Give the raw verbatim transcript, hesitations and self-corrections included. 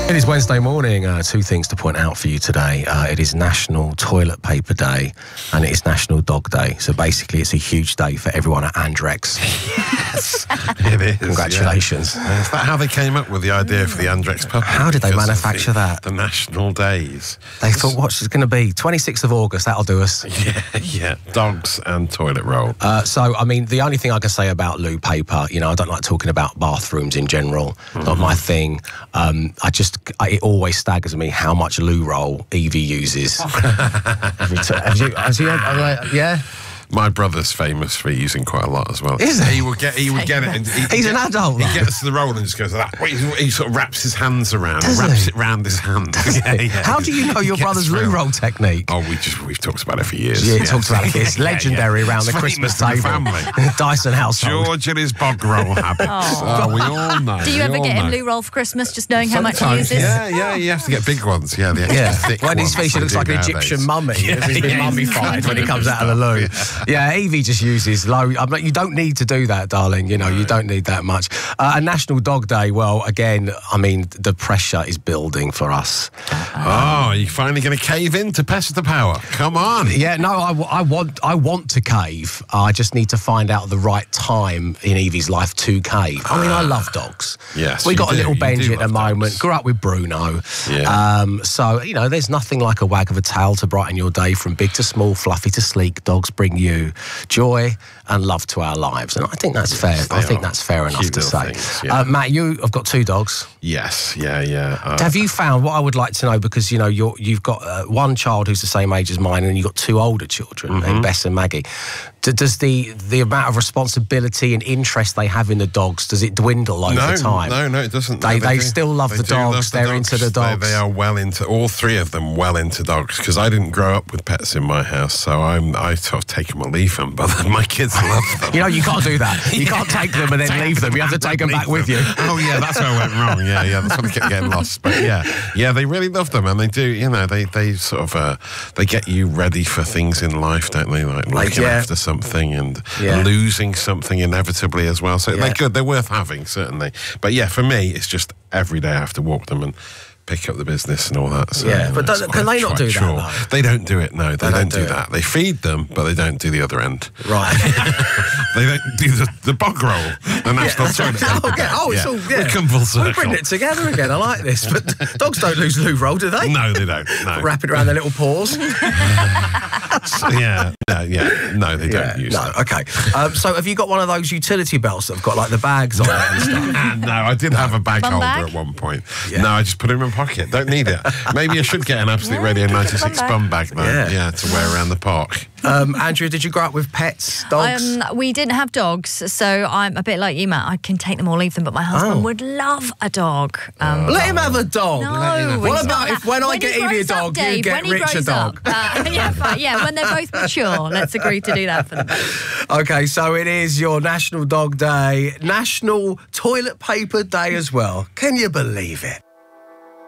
It is Wednesday morning. Uh, two things to point out for you today. Uh, it is National Toilet Paper Day and it is National Dog Day. So basically it's a huge day for everyone at Andrex. Yes, it is. Congratulations. Yeah. Is that how they came up with the idea for the Andrex puppy? How did they Because manufacture the, that? The national days. They thought, what's it going to be? twenty-sixth of August, that'll do us. Yeah, yeah. Dogs and toilet roll. Uh, so, I mean, the only thing I can say about loo paper, you know, I don't like talking about bathrooms in general. Mm-hmm. Not my thing. Um, I just, I, it always staggers me how much loo roll Evie uses. Every t- have you, has he, uh, yeah? My brother's famous for using quite a lot as well. Is he? He would get, he would get it. And he, He's get, an adult. He though. gets to the roll and just goes like that. He, he sort of wraps his hands around, Does wraps he? it round his hand. Yeah, yeah. How do you know your He gets brother's loo through. roll technique? Oh, we just we've talked about it for years. Yeah, he yes. talks about it. It's legendary Yeah, yeah. around the It's Christmas famous table. in the family. Dyson household. George and his bog roll habits. Oh, we all know. Do you we ever all get him know. loo roll for Christmas, just knowing how much he Sometimes, uses? Yeah, yeah, you have to get big ones. Yeah, the extra Yeah, thick when his ones face he they looks do like an nowadays. Egyptian mummy. Yeah, He's been yeah, mummified when he comes out of the loo. Yeah, Evie just uses low. I'm like, you don't need to do that, darling. You know, you don't need that much. Uh, and National Dog Day. Well, again, I mean, the pressure is building for us. Oh, are you finally going to cave in to Pest the Power? Come on. Yeah, no, I, I want, I want to cave. I just need to find out the right time in Evie's life to cave. I mean, I love dogs. Yes, we you got do. a little You Benji do at the love moment. dogs. Grew up with Bruno. Yeah. Um, so you know, there's nothing like a wag of a tail to brighten your day. From big to small, fluffy to sleek, dogs bring you joy and love to our lives, and I think that's fair. Yes, I they think are. that's fair enough Cute to little say. things, yeah. uh, Matt, you have got two dogs. Yes, yeah, yeah. Uh, Have you found what I would like to know, because you know you're, you've got uh, one child who's the same age as mine, and you've got two older children, Mm-hmm. named Bess and Maggie. D- does the the amount of responsibility and interest they have in the dogs, does it dwindle over no, time? no, no, it doesn't. They- No, they do. still love They the do dogs. love the They're into the They- dogs. They, are well into, all three of them well into dogs, because I didn't grow up with pets in my house, so I'm, I sort of take them or leave them, but my kids love them. You know, you can't do that. You can't take them and then leave them. You have to take them back with you. Oh yeah, that's where I went wrong. Yeah, yeah, that's when I kept getting lost. But yeah, yeah, they really love them, and they do. You know, they they sort of uh, they get you ready for things in life, don't they? Like looking yeah. after something and, Yeah. and losing something inevitably as well. So Yeah. they're good. They're worth having, certainly. But yeah, for me, it's just every day I have to walk them and pick up the business and all that. So, Yeah, but it's don't- quite- can they not quite do that, chore. though? They don't do it. No, they, They don't, don't do, do it. that. They feed them, but they don't do the other end. Right. They don't do the, the bog roll, the national toilet oh, paper yeah. day. oh, it's Yeah. all. Yeah. We come full circle. We bring it together again. I like this. But dogs don't lose loo roll, do they? No, they don't. No. Wrap it around their little paws. So, yeah, no, yeah, no, they don't use no, that. okay. Um, so have you got one of those utility belts that have got like the bags on it and stuff? No, I did have a bag Bum holder bag? at one point. Yeah. No, I just put it in my pocket. Don't need it. Maybe I should get an Absolute Yeah, Radio get a ninety-six bum bum bag, though. Yeah. Yeah. to wear around the park. Um, Andrea, did you grow up with pets, dogs? Um, we didn't have dogs, so I'm a bit like you, Matt. I can take them or leave them, but my husband Oh. would love a dog. Um, Let him have a dog. No, What he's about not if when I When get he Evie a grows up, dog, you Dave, get when he Rich a grows dog? up, uh, yeah, fine, yeah, when they're both mature, let's agree to do that for them. Okay, so it is your National Dog Day, National Toilet Paper Day as well. Can you believe it?